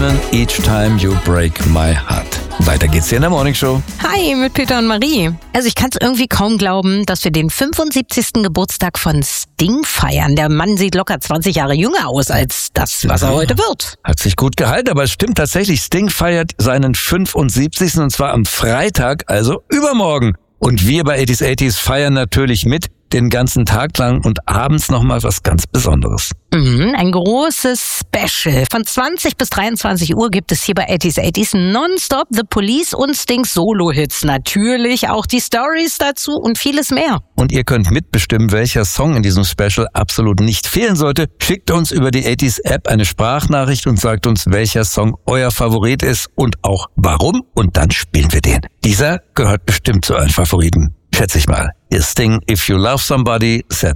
können, Each Time You Break My Heart. Weiter geht's hier in der Morning Show. Hi, mit Peter und Marie. Also ich kann es irgendwie kaum glauben, dass wir den 75. Geburtstag von Sting feiern. Der Mann sieht locker 20 Jahre jünger aus als das, was er heute wird. Hat sich gut gehalten, aber es stimmt tatsächlich, Sting feiert seinen 75. und zwar am Freitag, also übermorgen. Und wir bei 80s feiern natürlich mit, den ganzen Tag lang und abends nochmal was ganz Besonderes. Ein großes Special. Von 20 bis 23 Uhr gibt es hier bei 80s nonstop The Police und Stings Solo-Hits. Natürlich auch die Stories dazu und vieles mehr. Und ihr könnt mitbestimmen, welcher Song in diesem Special absolut nicht fehlen sollte. Schickt uns über die 80s App eine Sprachnachricht und sagt uns, welcher Song euer Favorit ist und auch warum. Und dann spielen wir den. Dieser gehört bestimmt zu euren Favoriten. Schätze ich mal. Ihr Sting, If You Love Somebody, said